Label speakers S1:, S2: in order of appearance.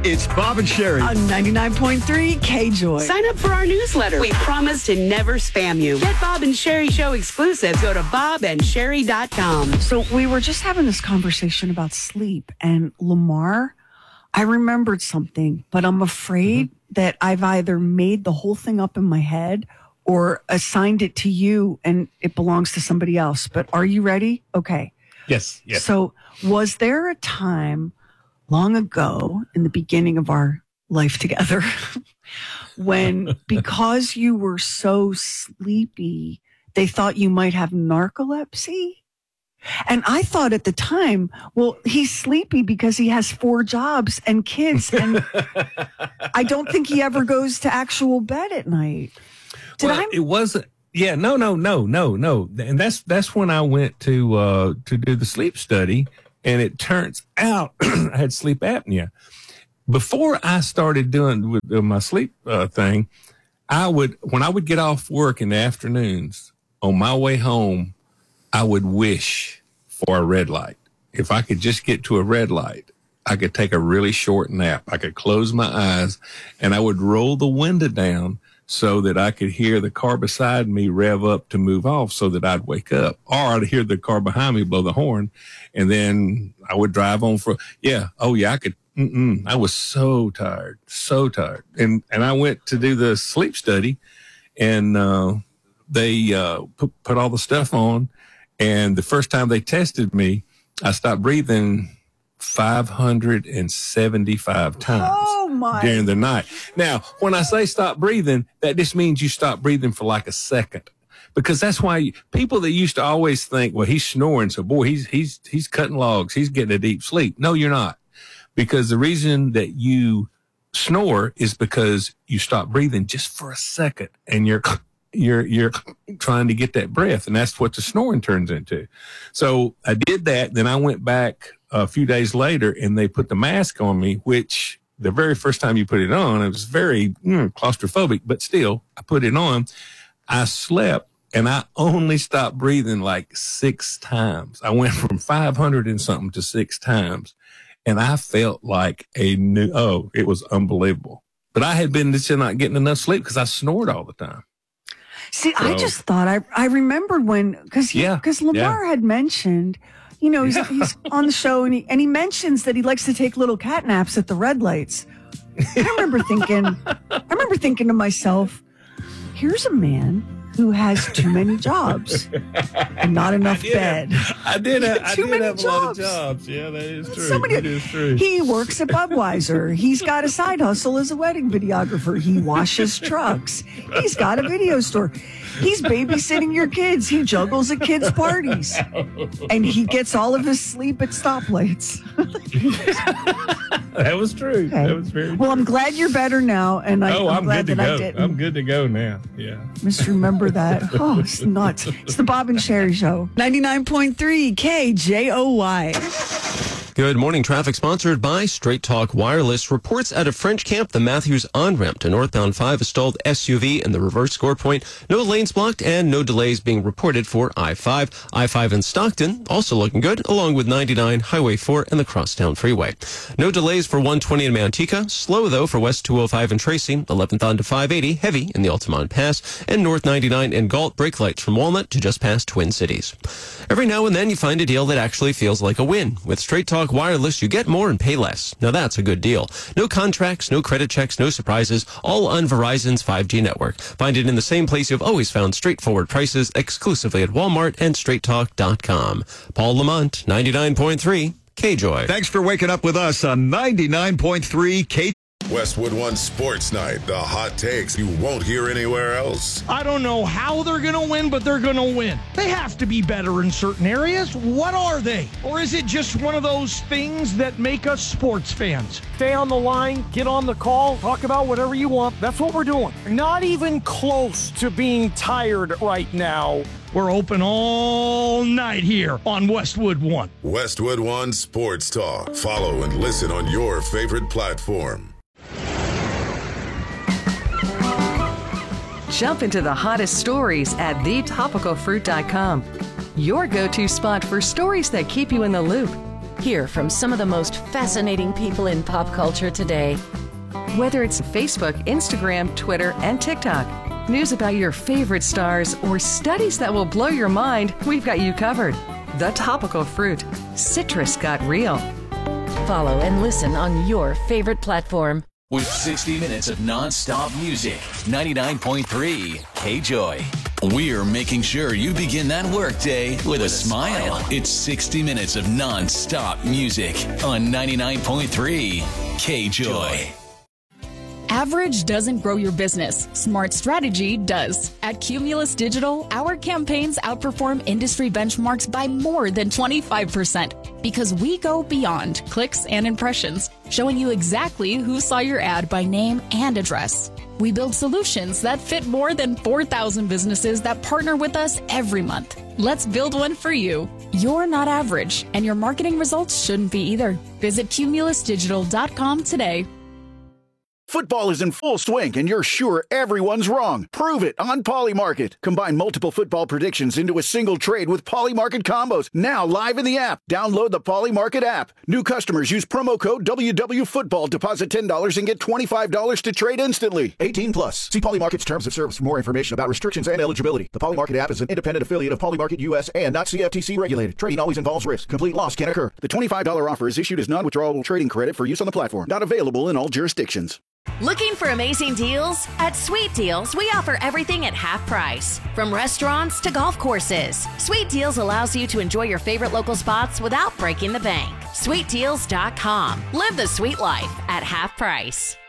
S1: It's Bob and Sherry.
S2: On 99.3 K-Joy.
S3: Sign up for our newsletter. We promise to never spam you. Get Bob and Sherry Show exclusives. Go to bobandsherry.com.
S2: So we were just having this conversation about sleep, and Lamar, I remembered something, but I'm afraid that I've either made the whole thing up in my head or assigned it to you and it belongs to somebody else. But are you ready? Okay.
S1: Yes.
S2: So was there a time long ago in the beginning of our life together when, because you were so sleepy, they thought you might have narcolepsy? And I thought at the time, well, he's sleepy because he has 4 jobs and kids, and I don't think he ever goes to actual bed at night.
S4: It wasn't. Yeah, no. And that's when I went to do the sleep study, and it turns out I had sleep apnea. Before I started doing with my sleep thing, when I would get off work in the afternoons on my way home, I would wish for a red light. If I could just get to a red light, I could take a really short nap. I could close my eyes and I would roll the window down so that I could hear the car beside me rev up to move off so that I'd wake up. Or I'd hear the car behind me blow the horn, and then I would drive on I could. I was so tired. And I went to do the sleep study, and they put all the stuff on. And the first time they tested me, I stopped breathing 575 times during the night. Now, when I say stop breathing, that just means you stop breathing for like a second. Because that's why people that used to always think, well, he's snoring, so boy, he's cutting logs, he's getting a deep sleep. No, you're not. Because the reason that you snore is because you stop breathing just for a second, and you're trying to get that breath, and that's what the snoring turns into. So I did that. Then I went back a few days later, and they put the mask on me, which the very first time you put it on, it was very claustrophobic, but still, I put it on. I slept, and I only stopped breathing like 6 times. I went from 500 and something to 6 times, and I felt like it was unbelievable. But I had been just not getting enough sleep because I snored all the time.
S2: See, I just thought I remembered because Lamar had mentioned, he's on the show and he mentions that he likes to take little cat naps at the red lights. I remember thinking to myself, here's a man who has too many jobs and not enough bed.
S4: I did have a lot of jobs. Yeah, that is true. That is true.
S2: He works at Budweiser. He's got a side hustle as a wedding videographer. He washes trucks. He's got a video store. He's babysitting your kids. He juggles at kids' parties. And he gets all of his sleep at stoplights.
S4: That was true. Okay. That was very true.
S2: Well, I'm glad you're better now. And I'm glad
S4: good to
S2: that
S4: go.
S2: I didn't.
S4: I'm good to go now. Yeah.
S2: Just remember that. Oh, it's nuts. It's the Bob and Sherry Show. 99.3 KJOY.
S5: Good morning. Traffic sponsored by Straight Talk Wireless. Reports out of French Camp, the Matthews on-ramp to northbound 5, a stalled SUV in the reverse score point. No lanes blocked and no delays being reported for I-5. I-5 in Stockton, also looking good, along with 99, Highway 4, and the Crosstown Freeway. No delays for 120 in Manteca. Slow, though, for West 205 in Tracy. 11th on to 580, heavy in the Altamont Pass. And North 99 in Galt, brake lights from Walnut to just past Twin Cities. Every now and then you find a deal that actually feels like a win. With Straight Talk Wireless, you get more and pay less. Now that's a good deal. No contracts, no credit checks, no surprises, all on Verizon's 5G network. Find it in the same place you've always found straightforward prices, exclusively at Walmart and straighttalk.com. Paul Lamont, 99.3 KJOY.
S1: Thanks for waking up with us on 99.3 KJOY.
S6: Westwood One Sports Night. The hot takes you won't hear anywhere else.
S7: I don't know how they're going to win, but they're going to win. They have to be better in certain areas. What are they? Or is it just one of those things that make us sports fans? Stay on the line, get on the call, talk about whatever you want. That's what we're doing. Not even close to being tired right now. We're open all night here on Westwood One.
S6: Westwood One Sports Talk. Follow and listen on your favorite platform.
S8: Jump into the hottest stories at thetopicalfruit.com. Your go-to spot for stories that keep you in the loop. Hear from some of the most fascinating people in pop culture today. Whether it's Facebook, Instagram, Twitter, and TikTok, news about your favorite stars, or studies that will blow your mind, we've got you covered. The Topical Fruit. Citrus got real. Follow and listen on your favorite platform.
S9: With 60 minutes of non-stop music, 99.3 K-Joy. We're making sure you begin that workday with a smile. It's 60 minutes of non-stop music on 99.3 K-Joy.
S10: Average doesn't grow your business. Smart strategy does. At Cumulus Digital, our campaigns outperform industry benchmarks by more than 25% because we go beyond clicks and impressions, showing you exactly who saw your ad by name and address. We build solutions that fit more than 4,000 businesses that partner with us every month. Let's build one for you. You're not average, and your marketing results shouldn't be either. Visit cumulusdigital.com today.
S11: Football is in full swing, and you're sure everyone's wrong. Prove it on Polymarket. Combine multiple football predictions into a single trade with Polymarket combos. Now live in the app. Download the Polymarket app. New customers use promo code WWFootball. Deposit $10 and get $25 to trade instantly. 18 plus. See Polymarket's terms of service for more information about restrictions and eligibility. The Polymarket app is an independent affiliate of Polymarket US and not CFTC regulated. Trading always involves risk. Complete loss can occur. The $25 offer is issued as non-withdrawable trading credit for use on the platform. Not available in all jurisdictions.
S12: Looking for amazing deals? At Sweet Deals, we offer everything at half price. From restaurants to golf courses, Sweet Deals allows you to enjoy your favorite local spots without breaking the bank. SweetDeals.com. Live the sweet life at half price.